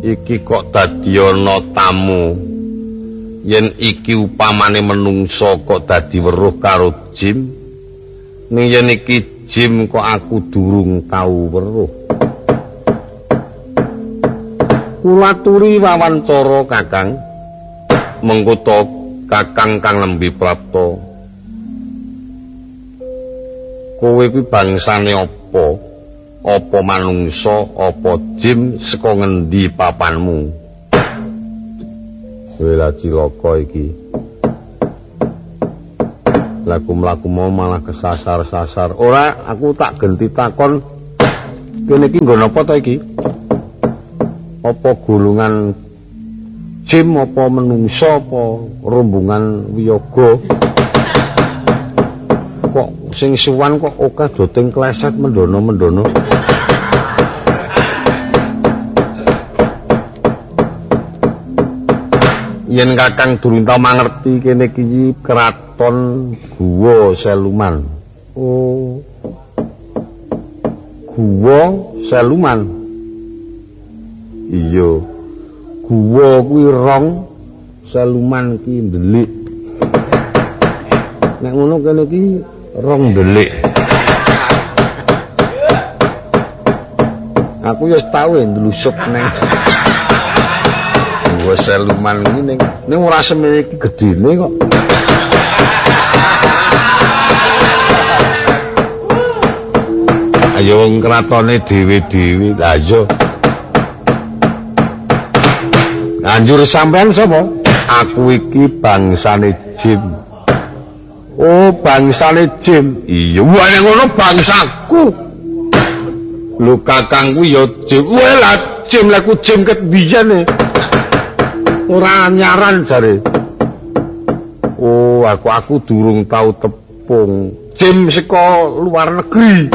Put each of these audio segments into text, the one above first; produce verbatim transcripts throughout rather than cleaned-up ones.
iki kok dadi ana tamu. Yen iki upamane menungso kok dadi weruh karo jim. Ning yen iki jim kok aku durung tau weruh. Kula aturi wawancara Kakang. Mengko Kakang kang nembe prapta. Kowe kuwi bangsane apa? Apa manungsa, apa jim saka ngendi papanmu? Kowe la cilaka iki. Laku mlaku mau malah kesasar-sasar. Ora, aku tak genti takon. Kene iki nggon apa ta iki? Apa gulungan jim apa menungsa apa rombongan wiyaga? Kok sing suwan kok akeh joting kleset mendono-mendono. Yen Kakang durung tau mangerti kene iki kraton Guwa Seluman. Oh. Guwa Seluman. Iya. Guwa kuwi rong, Seluman ki ndelik. Nek ngono kene iki rong ndelik. Aku ya wis tau ndlusup neng Guwa Seluman iki ning ning ora semene iki gedene kok. Ayo wong kratone dhewe-dhewe. Lah iya. Anjur sampean sapa? Aku iki bangsane jin. Oh, bangsane jin. Iya, wae ngono bangsaku. Lho Kakang kuwi ya jin. Wae lah jin lah ku jin ket biyene. Ora nyaran jare. Oh, aku aku durung tau tepung. Jin saka luar negeri.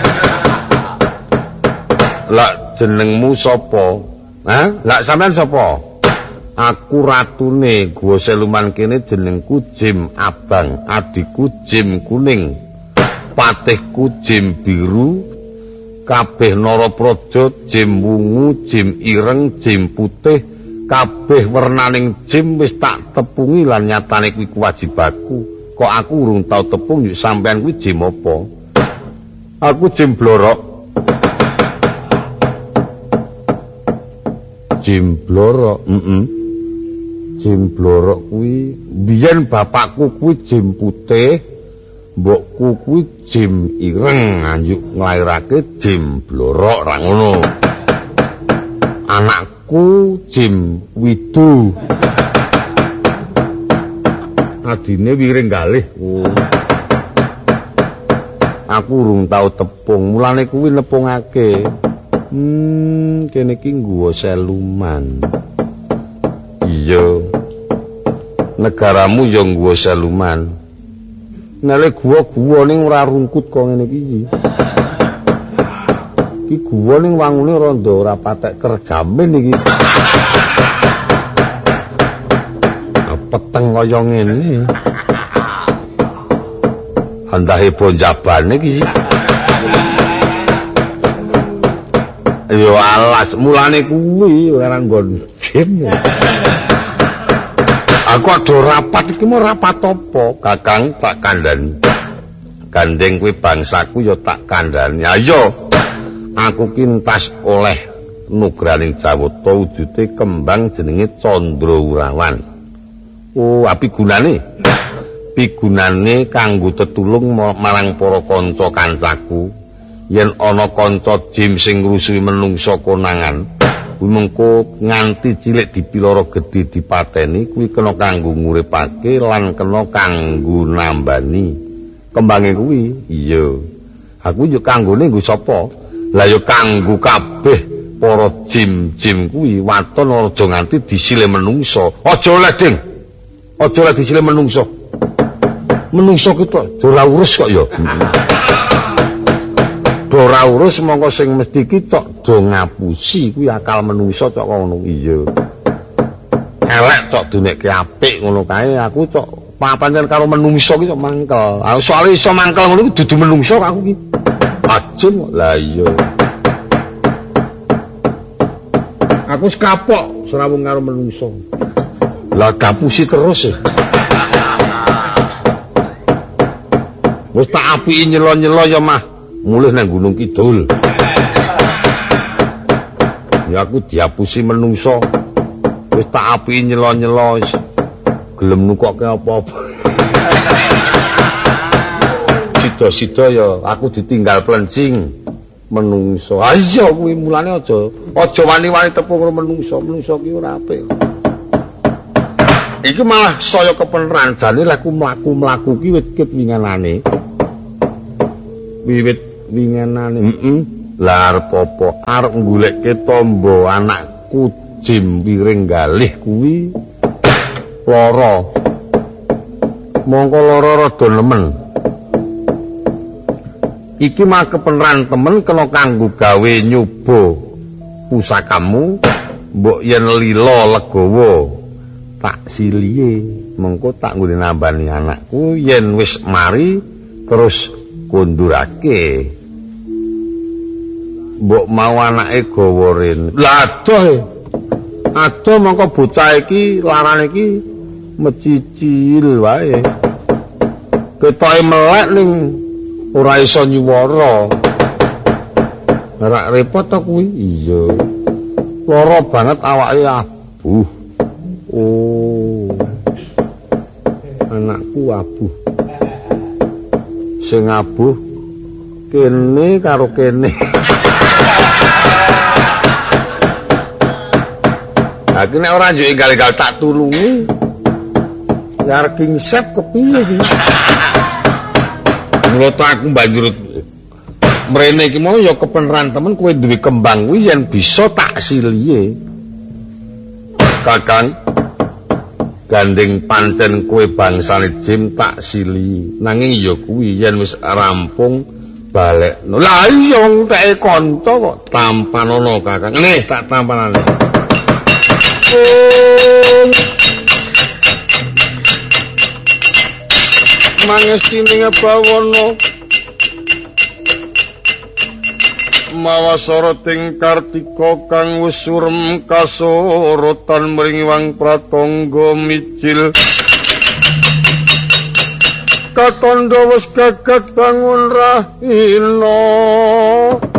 Lah jenengmu sapa? Hah? Lah sampean sapa? Aku ratune Guwa Seluman kene jenengku Jim Abang, adikku Jim Kuning, patihku Jim Biru, kabeh Narapraja Jim Wungu, Jim Ireng, Jim Putih, kabeh wernaning jim wis tak tepungi lan nyatane kuwi kewajibaku. Kok aku urung tau tepung yuk sampean kuwi jim apa? Aku Jim Blorok. Jim Blorok, heeh. Mm -mm. Jim Blorok kuwi biyen bapakku kuwi Jim Putih, mbokku kuwi Jim Ireng, anjuk nglairake Jim Blorok ra ngono. Anakku Jim Widu. Adine Wiring Galih. Oh. Aku urung tau tepung, mulane kuwi nepungake. Hmm, kene iki Guwa Seluman. Iya. Negaramu ya Guwa Seluman. Nale guwa-guwa ning ora rungkut kok ngene iki. Iki guwa ning wangune rada ora patek kerjamin iki. Peteng kaya ngene. Andahe bonjabane iki. Yo alas mulane kuwi ora nggon jim. Aku ada rapat iki mau rapat apa? Kakang tak kandhani. Gandeng kuwi bangsaku ya tak kandhani. Ayo. Aku ki entas oleh nugraning Jawata wujude kembang jenenge Candrawurawan. Oh, api gunane? Pigunane kanggo tetulung marang para kanca kancaku. Yen ana kanca jim sing ngrusuhi menungsa konangan, kuwi mengko nganti cilik dipiloro gedhe dipateni, kuwi kena kanggo nguripake lan kena kanggo nambani. Kembange kuwi, iya. Aku yo kanggone nggo sapa? Lah yo kanggo kabeh para jim-jim kuwi waton aja nganti disile menungsa. Aja oleh, Ding. Aja oleh disile menungsa. Menungsa ki tok ora urus kok ya. Ora urus mongko sing mesti ki tok do ngapusi kuwi akal menungsa tok ngono. Iya. Elek tok dunekke apik ngono kae aku tok papancen karo menungsa ki tok mangkel. Ah soal iso mangkel ngono ki dudu menungsa aku ki. Ajeng lah iya. Aku wis kapok serawung karo menungso. Lah kapusi terus ya. Wis tak apiki nyelo-nyelo ya mah mulih nang Gunung Kidul. Ya aku diapusi menungso. Wis tak apiki nyelo-nyelo wis gelem nukokke apa-apa. Sida-sida ya aku ditinggal plencing menungso. Ah iya kuwi mulane aja aja wani-wani tepung karo menungso. Menungso ki ora apik. Iki malah saya kepeneran jane lek aku mlaku-mlaku ki wit-wit winganane. Wiwit winganane. Heeh. Lah arep apa? Arep goleke tombo anakku Jim piring galih kuwi lara. Mongko lara rada nemen. Iki mah kepeneran temen kena kanggo gawe nyoba pusakamu. Mbok yen lila legawa tak silihe mengko tak nggone nambani anakku yen wis mari terus kundurake mbok mau anake gawa rene lha adoh adoh mengko bocah iki larane iki mecicil wae ketoke melek ning ora iso nyuwara ora repot to kuwi iya lara banget awake abuh. Oh, anakku abuh. Sing abuh kene karo kene. Aku nek ora njuk enggal-enggal tak tulungi. Ya kingsep kepiye iki? Mula aku banjur mrene iki mau ya kepeneran temen kowe duwe kembang kuwi yen bisa tak silihe. Kakang gandeng pancen kowe bangsane Jim tak sili nanging ya kuwi yen wis rampung balekno lah iya teke kanca kok tampanono kakang nih tak tampanane mangestine bawana mawa soroting Kartika kang wis surem kasorotan mringwang pratangga micil katandha wis gagak bangun rahina